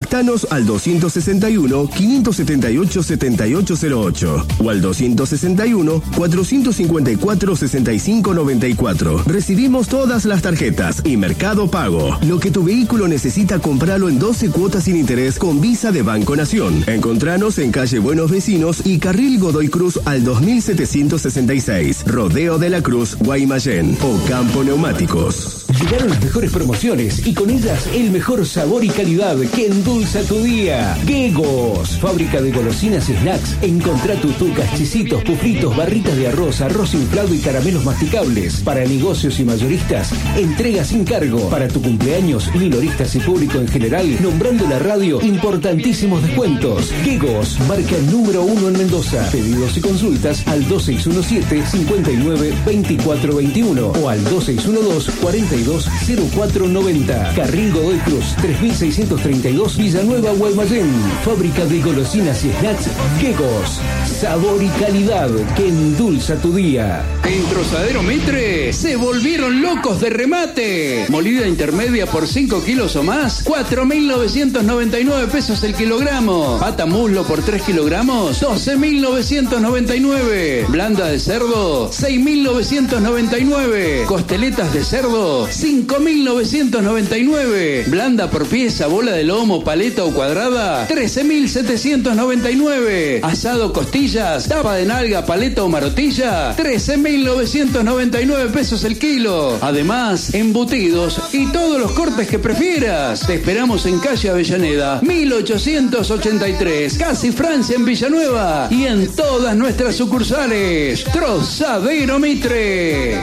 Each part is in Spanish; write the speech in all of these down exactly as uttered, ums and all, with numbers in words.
Contactanos al doscientos sesenta y uno, quinientos setenta y ocho, setenta y ocho cero ocho o al doscientos sesenta y uno, cuatrocientos cincuenta y cuatro, sesenta y cinco noventa y cuatro. Recibimos todas las tarjetas y Mercado Pago. Lo que tu vehículo necesita, comprarlo en doce cuotas sin interés con Visa de Banco Nación. Encontranos en calle Buenos Vecinos y Carril Godoy Cruz al dos mil setecientos sesenta y seis. Rodeo de la Cruz, Guaymallén. Ocampo Neumáticos. Llegaron las mejores promociones y con ellas el mejor sabor y calidad que endulza tu día. Gegos, fábrica de golosinas y snacks. Encontrá tutucas, chisitos, pufritos, barritas de arroz, arroz inflado y caramelos masticables. Para negocios y mayoristas, entrega sin cargo. Para tu cumpleaños, minoristas y público en general, nombrando la radio, importantísimos descuentos. Gegos, marca número uno en Mendoza. Pedidos y consultas al dos seis uno siete, cinco nueve, dos cuatro dos uno o al dos seis uno dos, cuatro dos cero cuatro nueve cero. Carril Godoy Cruz, tres mil seiscientos treinta y dos, Villanueva, Guaymallén. Fábrica de golosinas y snacks Gegos. Sabor y calidad que endulza tu día. En Trozadero Mitre se volvieron locos de remate. Molida intermedia por cinco kilos o más, cuatro mil novecientos noventa y nueve pesos el kilogramo. Pata muslo por tres kilogramos, doce mil novecientos noventa y nueve. Blanda de cerdo, seis mil novecientos noventa y nueve. Costeletas de cerdo, cinco mil novecientos noventa y nueve. Blanda por pieza, bola de lomo, paleta o cuadrada, trece mil setecientos noventa y nueve. Asado costillas, tapa de nalga, paleta o marotilla, trece mil novecientos noventa y nueve pesos el kilo. Además, embutidos y todos los cortes que prefieras. Te esperamos en calle Avellaneda, mil ochocientos ochenta y tres, casi Francia en Villanueva y en todas nuestras sucursales. Trozadero Mitre.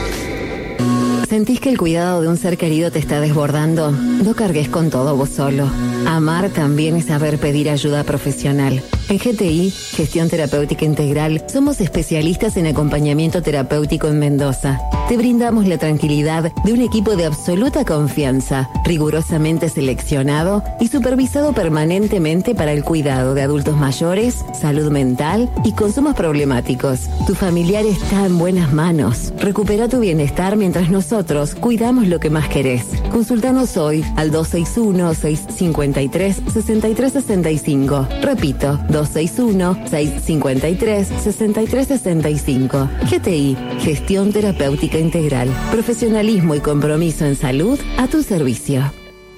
¿Sentís que el cuidado de un ser querido te está desbordando? No cargues con todo vos solo. Amar también es saber pedir ayuda profesional. En G T I, Gestión Terapéutica Integral, somos especialistas en acompañamiento terapéutico en Mendoza. Te brindamos la tranquilidad de un equipo de absoluta confianza, rigurosamente seleccionado y supervisado permanentemente para el cuidado de adultos mayores, salud mental y consumos problemáticos. Tu familiar está en buenas manos. Recupera tu bienestar mientras nosotros cuidamos lo que más querés. Consultanos hoy al dos seis uno, seis cinco tres, seis tres seis cinco. Repito, dos seis uno, seis cinco tres, seis tres seis cinco. G T I, Gestión Terapéutica Integral. Profesionalismo y compromiso en salud a tu servicio.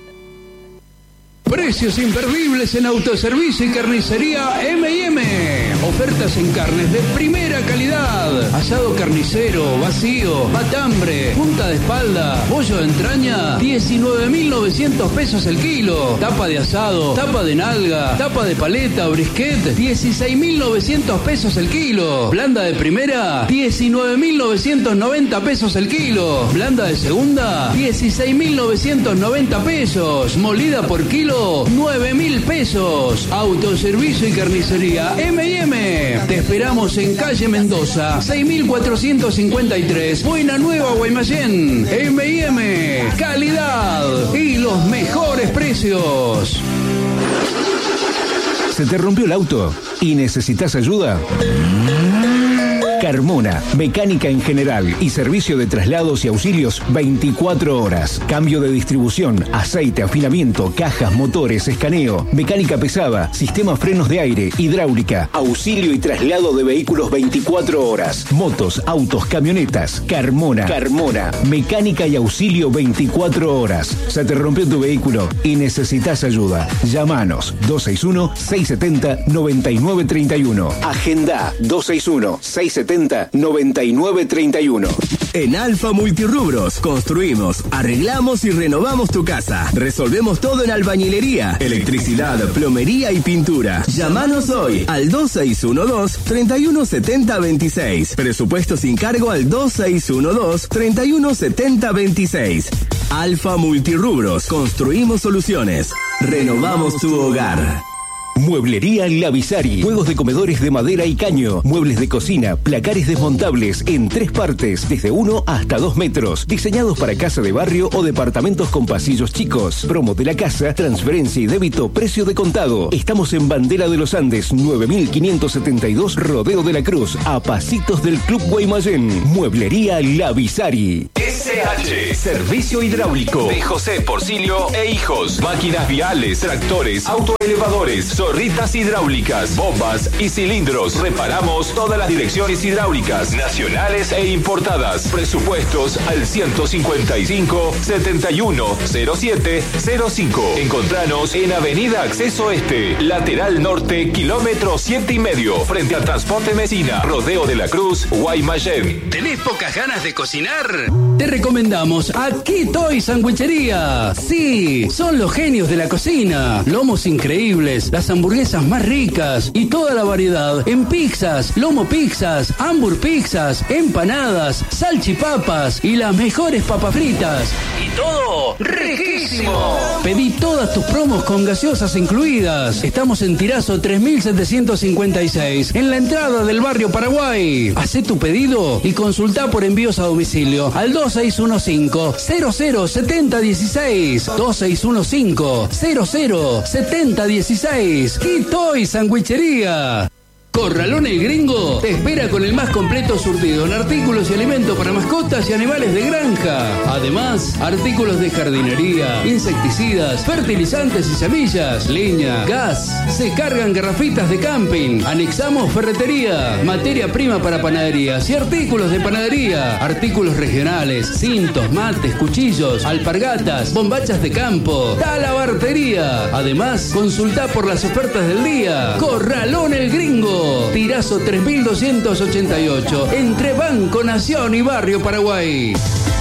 Precios imperdibles en autoservicio y carnicería eme y eme. Ofertas en carnes de primera calidad. Asado carnicero, vacío, matambre, punta de espalda, pollo de entraña, diecinueve mil novecientos pesos el kilo. Tapa de asado, tapa de nalga, tapa de paleta o brisket, dieciséis mil novecientos pesos el kilo. Blanda de primera, diecinueve mil novecientos noventa pesos el kilo. Blanda de segunda, dieciséis mil novecientos noventa pesos. Molida por kilo, nueve mil pesos. Autoservicio y carnicería eme y eme. Te esperamos en calle Mendoza, seis mil cuatrocientos cincuenta y tres, Buena Nueva, Guaymallén. eme y eme, calidad y los mejores precios. ¿Se te rompió el auto y necesitas ayuda? Carmona, mecánica en general y servicio de traslados y auxilios veinticuatro horas. Cambio de distribución, aceite, afinamiento, cajas, motores, escaneo, mecánica pesada, sistema frenos de aire, hidráulica, auxilio y traslado de vehículos veinticuatro horas. Motos, autos, camionetas. Carmona, Carmona, mecánica y auxilio veinticuatro horas. Se te rompió tu vehículo y necesitas ayuda. Llámanos dos seis uno, seis siete cero, nueve nueve tres uno. Agenda dos seis uno, seis siete cero, nueve nueve tres uno. En Alfa Multirrubros construimos, arreglamos y renovamos tu casa. Resolvemos todo en albañilería, electricidad, plomería y pintura. Llámanos hoy al dos seis uno dos, tres uno siete cero dos seis. Presupuesto sin cargo al dos seis uno dos, tres uno siete cero dos seis. Alfa Multirrubros, construimos soluciones. Renovamos tu hogar. Mueblería La Visari. Juegos de comedores de madera y caño. Muebles de cocina, placares desmontables en tres partes, desde uno hasta dos metros. Diseñados para casa de barrio o departamentos con pasillos chicos. Promo de la casa, transferencia y débito, precio de contado. Estamos en Bandera de los Andes, nueve mil quinientos setenta y dos, Rodeo de la Cruz, a pasitos del Club Guaymallén. Mueblería La Visari. S H, Servicio Hidráulico de José Porcilio e Hijos. Máquinas viales, tractores, autoelevadores, zorritas hidráulicas, bombas y cilindros. Reparamos todas las direcciones hidráulicas, nacionales e importadas. Presupuestos al ciento cincuenta y cinco, setenta y uno, cero siete cero cinco. Encontranos en Avenida Acceso Este, lateral norte, kilómetro siete y medio, frente al Transporte Mesina, Rodeo de la Cruz, Guaymallén. ¿Tenés pocas ganas de cocinar? Te recomendamos a Quitoy Sandwichería. Sí, son los genios de la cocina. Lomos increíbles, las hamburguesas más ricas y toda la variedad en pizzas, lomo pizzas, hambur pizzas, empanadas, salchipapas y las mejores papas fritas. Y todo riquísimo. Pedí todas tus promos con gaseosas incluidas. Estamos en Tirazo tres mil setecientos cincuenta y seis, en la entrada del barrio Paraguay. Hacé tu pedido y consultá por envíos a domicilio al dos seis uno cinco, cero cero siete cero uno seis, dos seis uno cinco, cero cero siete cero uno seis. Quitoy Sandwichería. Corralón El Gringo te espera con el más completo surtido en artículos y alimentos para mascotas y animales de granja. Además, artículos de jardinería, insecticidas, fertilizantes y semillas, leña, gas. Se cargan garrafitas de camping. Anexamos ferretería, materia prima para panaderías y artículos de panadería. Artículos regionales, cintos, mates, cuchillos, alpargatas, bombachas de campo, talabartería. Además, consultá por las ofertas del día. Corralón El Gringo. Tirazo tres mil doscientos ochenta y ocho, entre Banco Nación y Barrio Paraguay.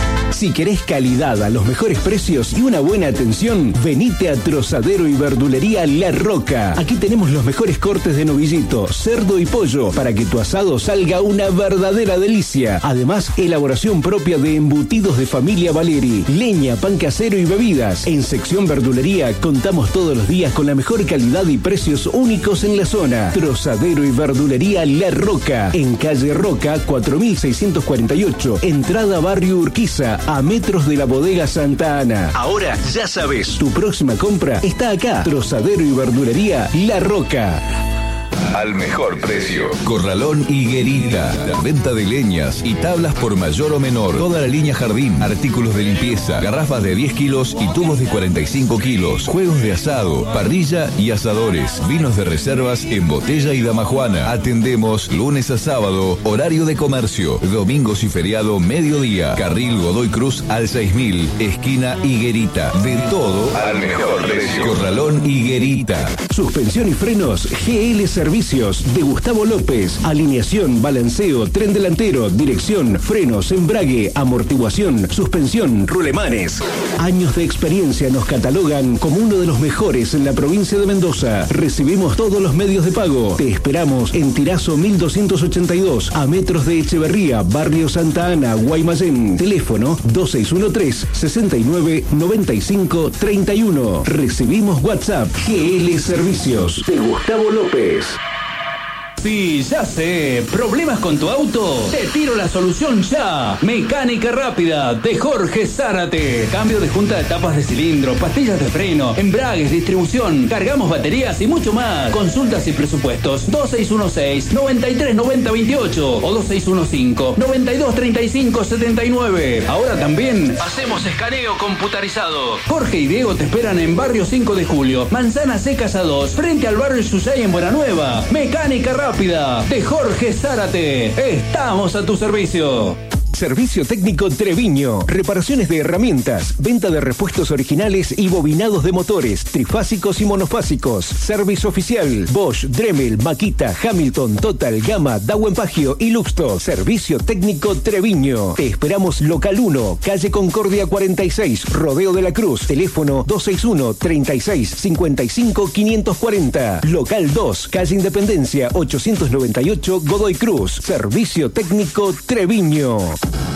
Si querés calidad a los mejores precios y una buena atención, venite a Trozadero y Verdulería La Roca. Aquí tenemos los mejores cortes de novillito, cerdo y pollo para que tu asado salga una verdadera delicia. Además, elaboración propia de embutidos de familia Valeri, leña, pan casero y bebidas. En sección verdulería contamos todos los días con la mejor calidad y precios únicos en la zona. Trozadero y Verdulería La Roca, en calle Roca cuatro mil seiscientos cuarenta y ocho, entrada Barrio Urquiza, a metros de la bodega Santa Ana. Ahora ya sabes, tu próxima compra está acá. Trozadero y Verdulería La Roca. Al mejor precio. Corralón Higuerita. Venta de leñas y tablas por mayor o menor. Toda la línea jardín. Artículos de limpieza. Garrafas de diez kilos y tubos de cuarenta y cinco kilos. Juegos de asado, parrilla y asadores. Vinos de reservas en botella y damajuana. Atendemos lunes a sábado. Horario de comercio. Domingos y feriado mediodía. Carril Godoy Cruz al seis mil. Esquina Higuerita. De todo al mejor precio. Corralón Higuerita. Suspensión y frenos G L Servicios de Gustavo López. Alineación, balanceo, tren delantero, dirección, frenos, embrague, amortiguación, suspensión, rulemanes. Años de experiencia nos catalogan como uno de los mejores en la provincia de Mendoza. Recibimos todos los medios de pago. Te esperamos en Tirazo mil doscientos ochenta y dos, a metros de Echeverría, Barrio Santa Ana, Guaymallén. Teléfono dos seis uno tres, sesenta y nueve, noventa y cinco, treinta y uno. Recibimos WhatsApp. G L Servicios de Gustavo López. Sí, ya sé. ¿Problemas con tu auto? Te tiro la solución ya. Mecánica rápida de Jorge Zárate. Cambio de junta de tapas de cilindro, pastillas de freno, embragues, distribución. Cargamos baterías y mucho más. Consultas y presupuestos dos seis uno seis, noventa y tres noventa veintiocho o dos seis uno cinco, noventa y dos treinta y cinco setenta y nueve. Ahora también hacemos escaneo computarizado. Jorge y Diego te esperan en Barrio cinco de Julio, Manzana Secas a dos, frente al barrio Yusay en Buenanueva. Mecánica rápida de Jorge Zárate. Estamos a tu servicio. Servicio técnico Treviño. Reparaciones de herramientas, venta de repuestos originales y bobinados de motores, trifásicos y monofásicos. Servicio oficial Bosch, Dremel, Makita, Hamilton, Total, Gama, Dauenpagio y Luxto. Servicio técnico Treviño. Te esperamos local uno, calle Concordia cuarenta y seis, Rodeo de la Cruz. Teléfono dos seis uno, treinta y seis, cincuenta y cinco, quinientos cuarenta. Local dos, calle Independencia ochocientos noventa y ocho, Godoy Cruz. Servicio técnico Treviño.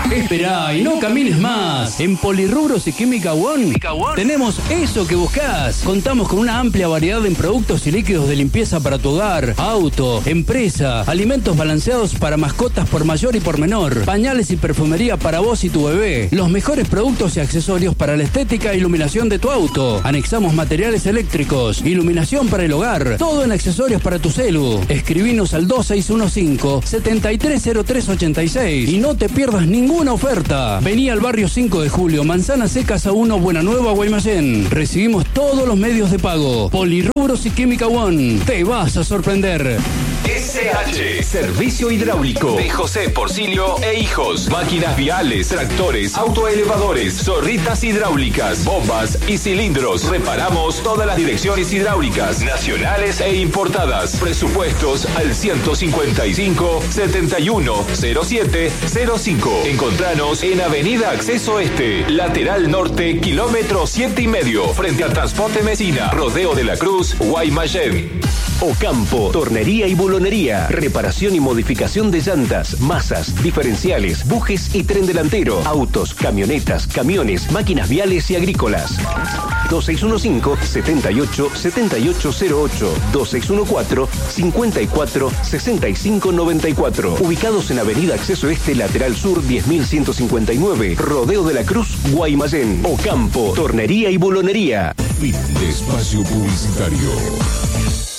Esperá y no camines más. En Polirrubros y Química One tenemos eso que buscás. Contamos con una amplia variedad en productos y líquidos de limpieza para tu hogar, auto, empresa, alimentos balanceados para mascotas por mayor y por menor, pañales y perfumería para vos y tu bebé, los mejores productos y accesorios para la estética e iluminación de tu auto. Anexamos materiales eléctricos, iluminación para el hogar, todo en accesorios para tu celu. Escribinos al dos seis uno cinco, siete tres cero tres ocho seis y no te pierdas ninguna oferta. Vení al barrio cinco de julio, Manzana Seca a uno, Buena Nueva, Guaymallén. Recibimos todos los medios de pago. Polirrubros y Química One. Te vas a sorprender. S H, Servicio Hidráulico de José Porcilio e Hijos. Máquinas viales, tractores, autoelevadores, zorritas hidráulicas, bombas y cilindros. Reparamos todas las direcciones hidráulicas, nacionales e importadas. Presupuestos al ciento cincuenta y cinco, setenta y uno, cero siete, cero cinco. Encontranos en Avenida Acceso Este, lateral norte, kilómetro siete y medio, frente al Transporte Mesina, Rodeo de la Cruz, Guaymallén. Ocampo, tornería y bulonería, reparación y modificación de llantas, masas, diferenciales, bujes y tren delantero, autos, camionetas, camiones, máquinas viales y agrícolas. dos seis uno cinco, siete ocho, siete ocho cero ocho, dos seis uno cuatro, cinco cuatro, seis cinco nueve cuatro. Ubicados en Avenida Acceso Este, lateral sur, diez mil ciento cincuenta y nueve, Rodeo de la Cruz, Guaymallén. Ocampo, tornería y bulonería. Fin de espacio publicitario.